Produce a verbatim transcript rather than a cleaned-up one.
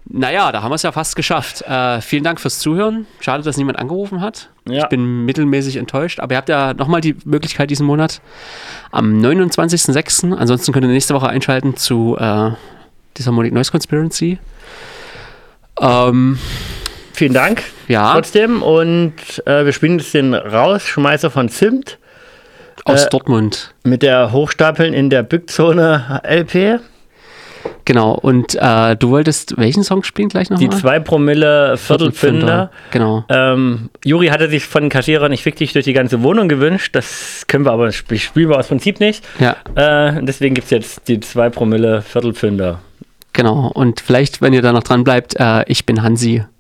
Naja, da haben wir es ja fast geschafft. Äh, vielen Dank fürs Zuhören. Schade, dass niemand angerufen hat. Ja. Ich bin mittelmäßig enttäuscht. Aber ihr habt ja nochmal die Möglichkeit diesen Monat am neunundzwanzigsten sechsten Ansonsten könnt ihr nächste Woche einschalten zu äh, Disharmonic Noise Conspiracy. Ähm, Vielen Dank ja. trotzdem. Und äh, wir spielen jetzt den Rausschmeißer von Zimt. Aus äh, Dortmund. Mit der Hochstapeln in der Bückzone L P. Genau, und äh, du wolltest welchen Song spielen gleich nochmal? Die zwei Promille Viertelpfünder. Genau. Ähm, Juri hatte sich von Kassierern nicht wirklich durch die ganze Wohnung gewünscht. Das können wir aber, sp- spielen wir aus Prinzip nicht. Ja. Äh, deswegen gibt es jetzt die zwei Promille Viertelpfünder. Genau, und vielleicht, wenn ihr da noch dran bleibt, äh, ich bin Hansi.